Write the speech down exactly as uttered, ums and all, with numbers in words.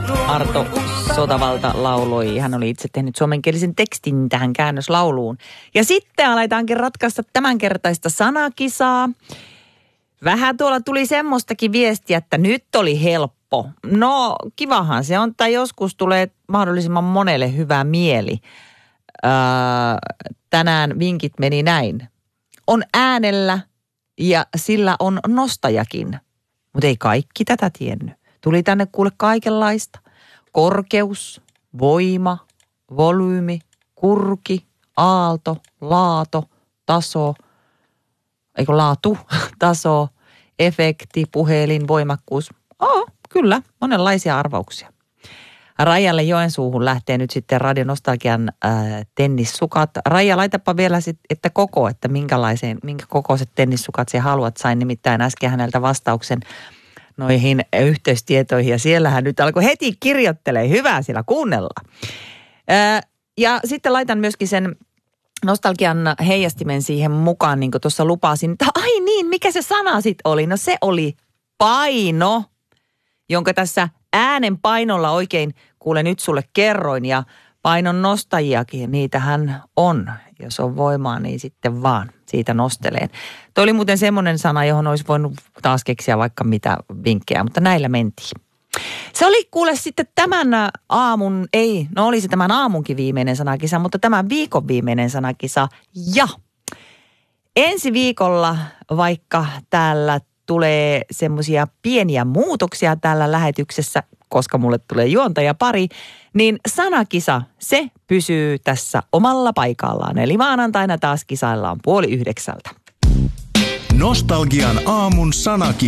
Arto Sotavalta lauloi. Hän oli itse tehnyt suomenkielisen tekstin tähän käännöslauluun. Ja sitten aletaankin ratkaista tämänkertaista sanakisaa. Vähän tuolla tuli semmoistakin viestiä, että nyt oli helppo. No kivahan se on, tai joskus tulee mahdollisimman monelle hyvä mieli. Öö, tänään vinkit meni näin. On äänellä ja sillä on nostajakin, mutta ei kaikki tätä tiennyt. Tuli tänne kuule kaikenlaista. Korkeus, voima, volyymi, kurki, aalto, laato, taso, eikö laatu, taso, efekti, puhelin, voimakkuus. Oh, kyllä, monenlaisia arvauksia. Raijalle Joensuuhun lähtee nyt sitten Radio Nostalgian äh, tennissukat. Raija, laitapa vielä sitten, että koko, että minkälaiseen, minkä kokoiset tennissukat sä haluat. Sain nimittäin äsken häneltä vastauksen noihin yhteystietoihin ja siellähän nyt alkoi heti kirjoittelee. Hyvää siellä kuunnella. Äh, ja sitten laitan myöskin sen nostalgian heijastimen siihen mukaan, niin kuin tuossa lupasin. Että ai niin, mikä se sana sitten oli? No se oli paino, jonka tässä äänen painolla oikein, kuule nyt sulle kerroin, ja painon nostajiakin, niitähän on. Jos on voimaa, niin sitten vaan siitä nosteleen. Tuo oli muuten semmoinen sana, johon olisi voinut taas keksiä vaikka mitä vinkkejä, mutta näillä mentiin. Se oli kuule sitten tämän aamun, ei, no oli se tämän aamunkin viimeinen sanakisa, mutta tämän viikon viimeinen sanakisa. Ja ensi viikolla, vaikka täällä tulee semmoisia pieniä muutoksia täällä lähetyksessä, koska mulle tulee juontaja pari, niin sanakisa, se pysyy tässä omalla paikallaan. Eli maanantaina taas kisaillaan puoli yhdeksältä. Nostalgian aamun sanakisa.